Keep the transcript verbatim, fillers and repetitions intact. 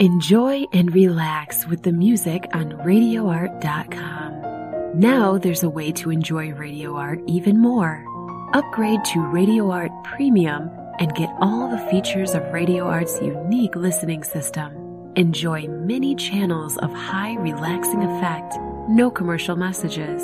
Enjoy and relax with the music on radio art dot com. Now there's a way to enjoy Radio Art even more. Upgrade to Radio Art Premium and get all the features of Radio Art's unique listening system. Enjoy many channels of high relaxing effect, no commercial messages,